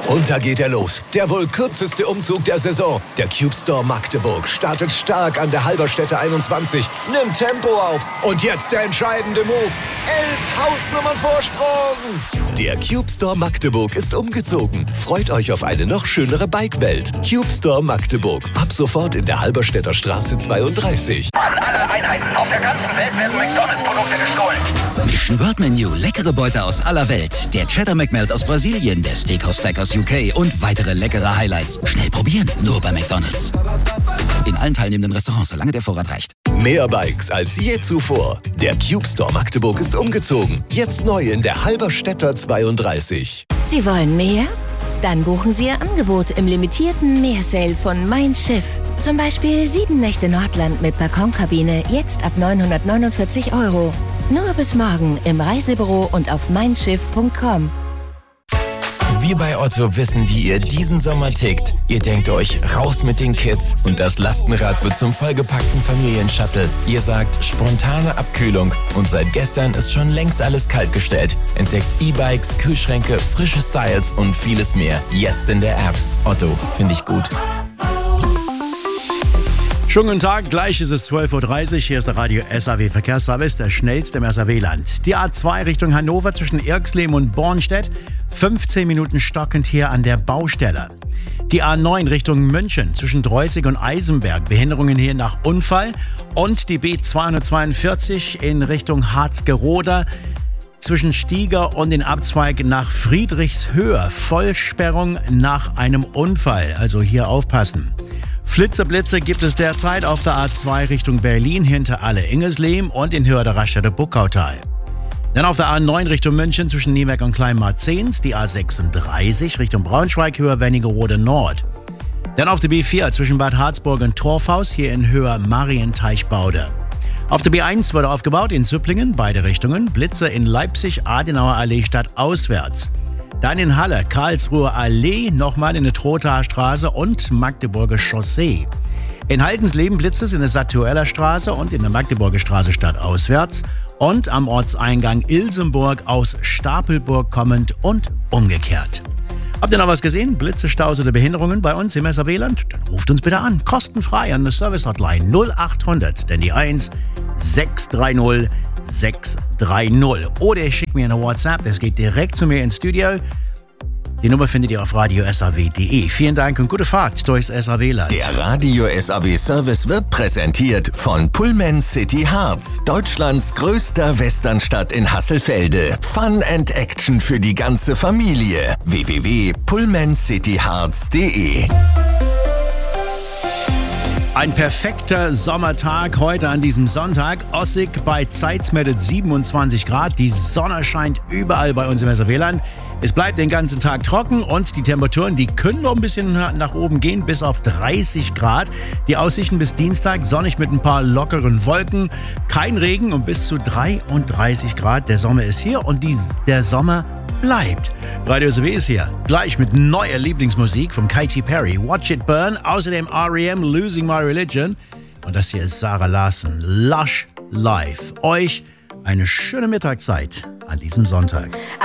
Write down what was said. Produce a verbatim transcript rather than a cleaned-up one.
Und da geht er los. Der wohl kürzeste Umzug der Saison. Der Cube Store Magdeburg startet stark an der Halberstädter einundzwanzig, nimmt Tempo auf. Und jetzt der entscheidende Move. Elf Hausnummern Vorsprung. Der Cube Store Magdeburg ist umgezogen. Freut euch auf eine noch schönere Bike-Welt. Cube Store Magdeburg. Ab sofort in der Halberstädter Straße zweiunddreißig. An alle Einheiten auf der ganzen Welt werden McDonalds-Produkte gestohlen. Mission World Menu. Leckere Beute aus aller Welt. Der Cheddar McMelt aus Brasilien, der Steakhouse Stack aus U K und weitere leckere Highlights. Schnell probieren, nur bei McDonalds. In allen teilnehmenden Restaurants, solange der Vorrat reicht. Mehr Bikes als je zuvor. Der Cube Store Magdeburg ist umgezogen. Jetzt neu in der Halberstädter zweiunddreißig. Sie wollen mehr? Dann buchen Sie Ihr Angebot im limitierten Meersale von Mein Schiff. Zum Beispiel sieben Nächte Nordland mit Balkonkabine, jetzt ab neunhundertneunundvierzig Euro. Nur bis morgen im Reisebüro und auf mein schiff punkt com. Wir bei Otto wissen, wie ihr diesen Sommer tickt. Ihr denkt euch, raus mit den Kids und das Lastenrad wird zum vollgepackten Familienshuttle. Ihr sagt, spontane Abkühlung und seit gestern ist schon längst alles kaltgestellt. Entdeckt E-Bikes, Kühlschränke, frische Styles und vieles mehr. Jetzt in der App. Otto, finde ich gut. Schönen guten Tag, gleich ist es zwölf Uhr dreißig. Hier ist der Radio S A W Verkehrsservice, der schnellste im S A W-Land. Die A zwei Richtung Hannover zwischen Irxleben und Bornstedt, fünfzehn Minuten stockend hier an der Baustelle. Die A neun Richtung München zwischen Dreußig und Eisenberg, Behinderungen hier nach Unfall. Und die B zweihundertzweiundvierzig in Richtung Harzgerode zwischen Stieger und den Abzweig nach Friedrichshöhe, Vollsperrung nach einem Unfall, also hier aufpassen. Flitzeblitze gibt es derzeit auf der A zwei Richtung Berlin hinter Alle-Ingesleben und in Höhe der Raststätte Buckautal. Dann auf der A neun Richtung München zwischen Nieberg und Kleinmarzens, die A sechsunddreißig Richtung Braunschweig, Höhe Wernigerode Nord. Dann auf der B vier zwischen Bad Harzburg und Torfhaus, hier in Höhe Marienteichbaude. Auf der B eins wurde aufgebaut in Züpplingen, beide Richtungen, Blitze in Leipzig, Adenauer Allee stadtauswärts. Dann in Halle, Karlsruher Allee, nochmal in der Trothaer Straße und Magdeburger Chaussee. In Haldensleben Blitze in der Satueller Straße und in der Magdeburger Straße stadtauswärts. Und am Ortseingang Ilsenburg aus Stapelburg kommend und umgekehrt. Habt ihr noch was gesehen? Blitze, Staus oder Behinderungen bei uns im S A W-Land? Dann ruft uns bitte an, kostenfrei an der Service-Hotline null achthundert, denn die eins sechs drei null sechs drei null. Oder ihr schickt mir eine WhatsApp, das geht direkt zu mir ins Studio. Die Nummer findet ihr auf radio s a w punkt d e. Vielen Dank und gute Fahrt durchs S A W-Land. Der Radio S A W-Service wird präsentiert von Pullman City Harz, Deutschlands größter Westernstadt in Hasselfelde. Fun and Action für die ganze Familie. w w w punkt pullman city harz punkt d e. Ein perfekter Sommertag heute an diesem Sonntag. Ossig bei Zeitz-Medit siebenundzwanzig Grad. Die Sonne scheint überall bei uns im S A W-Land. Es bleibt den ganzen Tag trocken und die Temperaturen, die können noch ein bisschen nach oben gehen, bis auf dreißig Grad. Die Aussichten bis Dienstag, sonnig mit ein paar lockeren Wolken, kein Regen und bis zu dreiunddreißig Grad. Der Sommer ist hier und die, der Sommer bleibt. Radio S A W ist hier, gleich mit neuer Lieblingsmusik von Katy Perry, Watch It Burn, außerdem R E M, Losing My Religion. Und das hier ist Sarah Larson, Lush Life. Euch eine schöne Mittagszeit an diesem Sonntag.